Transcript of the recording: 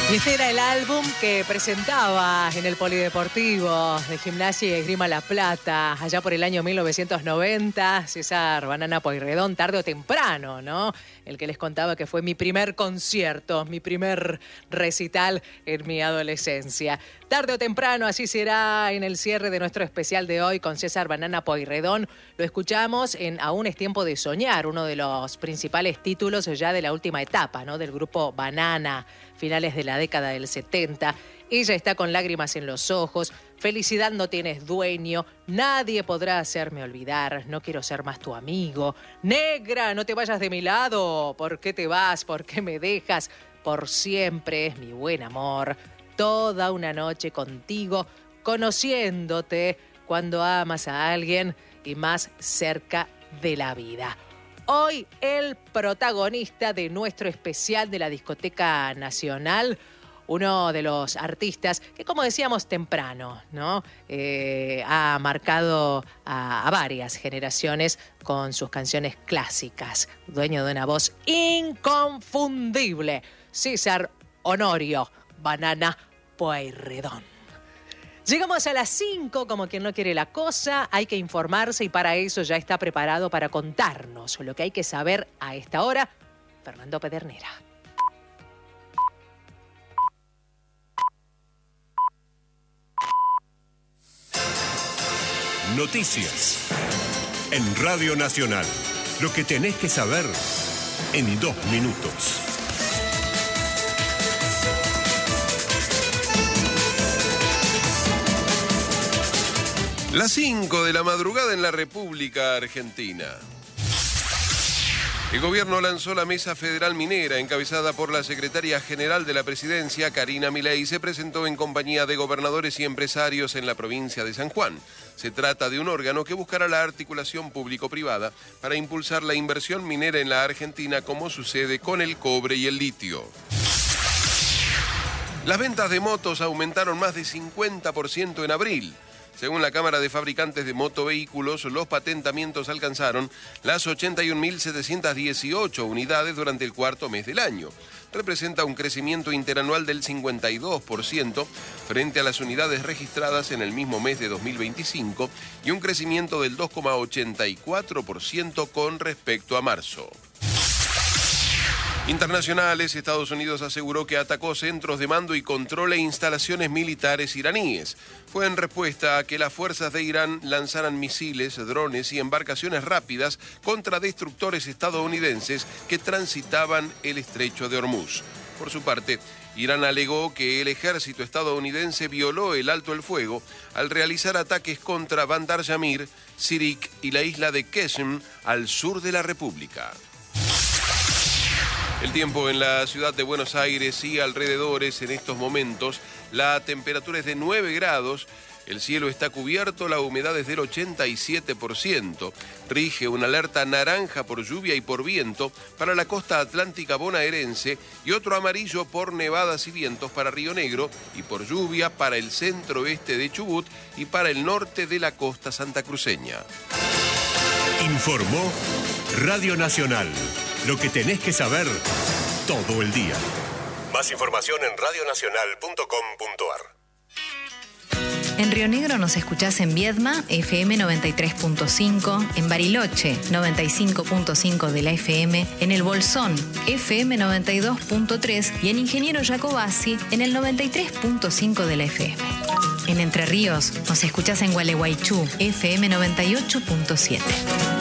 Y este era el álbum que presentaba en el Polideportivo de Gimnasia y Esgrima La Plata, allá por el año 1990, César Banana Pueyrredón, tarde o temprano, ¿no? El que les contaba que fue mi primer concierto, mi primer recital en mi adolescencia. Tarde o temprano, así será en el cierre de nuestro especial de hoy con César Banana Pueyrredón. Lo escuchamos en Aún es tiempo de soñar, uno de los principales títulos ya de la última etapa, ¿no? Del grupo Banana, finales de la década del 70. Ella está con lágrimas en los ojos. Felicidad no tienes dueño. Nadie podrá hacerme olvidar. No quiero ser más tu amigo. Negra, no te vayas de mi lado. ¿Por qué te vas? ¿Por qué me dejas? Por siempre es mi buen amor. Toda una noche contigo, conociéndote cuando amas a alguien y más cerca de la vida. Hoy el protagonista de nuestro especial de la Discoteca Nacional, uno de los artistas que, como decíamos temprano, ¿no? Ha marcado a varias generaciones con sus canciones clásicas. Dueño de una voz inconfundible, César Honorio Banana Pueyrredón. Llegamos a las 5, como quien no quiere la cosa, hay que informarse y para eso ya está preparado para contarnos lo que hay que saber a esta hora, Fernando Pedernera. Noticias en Radio Nacional. Lo que tenés que saber en 2 minutos. Las 5 de la madrugada en la República Argentina. El gobierno lanzó la Mesa Federal Minera, encabezada por la secretaria general de la presidencia, Karina Milei, y se presentó en compañía de gobernadores y empresarios en la provincia de San Juan. Se trata de un órgano que buscará la articulación público-privada para impulsar la inversión minera en la Argentina, como sucede con el cobre y el litio. Las ventas de motos aumentaron más de 50% en abril. Según la Cámara de Fabricantes de Motovehículos, los patentamientos alcanzaron las 81.718 unidades durante el cuarto mes del año. Representa un crecimiento interanual del 52% frente a las unidades registradas en el mismo mes de 2025 y un crecimiento del 2,84% con respecto a marzo. Internacionales, Estados Unidos aseguró que atacó centros de mando y control e instalaciones militares iraníes. Fue en respuesta a que las fuerzas de Irán lanzaran misiles, drones y embarcaciones rápidas contra destructores estadounidenses que transitaban el estrecho de Hormuz. Por su parte, Irán alegó que el ejército estadounidense violó el alto el fuego al realizar ataques contra Bandar Yamir, Sirik y la isla de Qeshm al sur de la República. El tiempo en la ciudad de Buenos Aires y alrededores en estos momentos, la temperatura es de 9 grados, el cielo está cubierto, la humedad es del 87%, rige una alerta naranja por lluvia y por viento para la costa atlántica bonaerense y otro amarillo por nevadas y vientos para Río Negro y por lluvia para el centro-oeste de Chubut y para el norte de la costa santacruceña. Informó Radio Nacional. Lo que tenés que saber todo el día. Más información en radionacional.com.ar. En Río Negro nos escuchás en Viedma, FM 93.5, en Bariloche, 95.5 de la FM, en El Bolsón, FM 92.3 y en Ingeniero Jacobasi, en el 93.5 de la FM. En Entre Ríos nos escuchás en Gualeguaychú, FM 98.7.